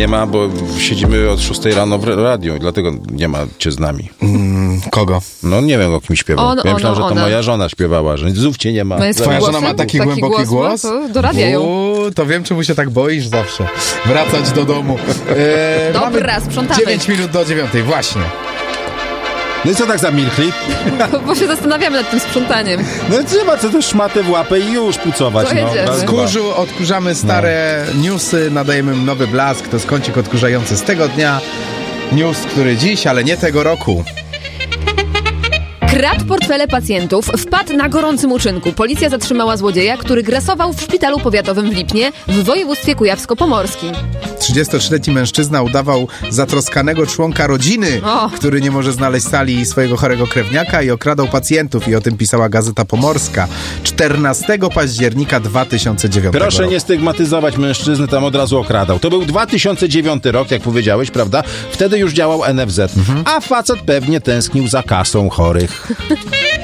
Nie ma, bo siedzimy od 6 rano w radiu i dlatego nie ma cię z nami. Kogo? No nie wiem, o kim śpiewał. Ja myślałem, że to moja żona śpiewała, że znów cię nie ma. No jest Twoja żona ma taki głęboki głos? To do radia ją. To wiem, czemu się tak boisz zawsze. Wracać do domu. Dobra, sprzątamy. 9 minut do 9, właśnie. No i co tak zamilkli? Bo się zastanawiamy nad tym sprzątaniem. No trzeba co to szmatę w łapę i już pucować. To jedziemy. Raz, Z dwa. kurzu odkurzamy stare newsy, nadajemy im nowy blask. To jest kącik odkurzający z tego dnia. News, który dziś, ale nie tego roku. Kradł portfele pacjentów, wpadł na gorącym uczynku. Policja zatrzymała złodzieja, który grasował w szpitalu powiatowym w Lipnie w województwie kujawsko-pomorskim. 33-letni mężczyzna udawał zatroskanego członka rodziny, który nie może znaleźć sali swojego chorego krewniaka i okradał pacjentów. I o tym pisała Gazeta Pomorska 14 października 2009 Proszę roku. nie stygmatyzować mężczyzny, tam od razu okradał. To był 2009 rok, jak powiedziałeś, prawda? Wtedy już działał NFZ. A facet pewnie tęsknił za kasą chorych.